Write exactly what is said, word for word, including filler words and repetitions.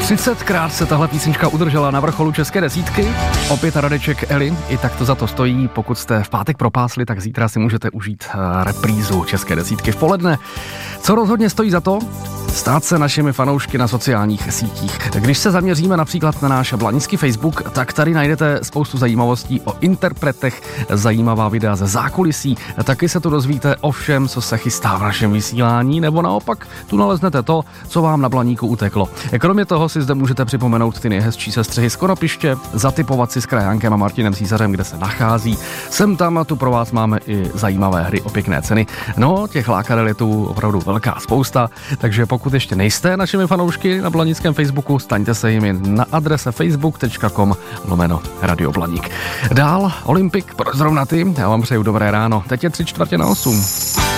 třicetkrát se tahle písnička udržela na vrcholu české desítky. Opět Radeček Eli, i tak to za to stojí. Pokud jste v pátek propásli, tak zítra si můžete užít reprízu české desítky v poledne. Co rozhodně stojí za to? Stát se našimi fanoušky na sociálních sítích. Když se zaměříme například na náš blanický Facebook, tak tady najdete spoustu zajímavostí o interpretech, zajímavá videa ze zákulisí. Taky se tu dozvíte o všem, co se chystá v našem vysílání, nebo naopak tu naleznete to, co vám na Blaníku uteklo. Kromě toho si zde můžete připomenout ty nejhezčí sestřihy z Konopiště, zatipovat si s Krajánkem a Martinem Císařem, kde se nachází. Sem tam a tu pro vás máme i zajímavé hry o pěkné ceny. No, těch lákadel je tu opravdu velká spousta, takže pokud ještě nejste našimi fanoušky na blanickém Facebooku, staňte se jimi na adrese facebook tečka com lomeno Radio Blaník. Dál Olympik, proč zrovna ty? Já vám přeju dobré ráno. Teď je tři čtvrtě na osm.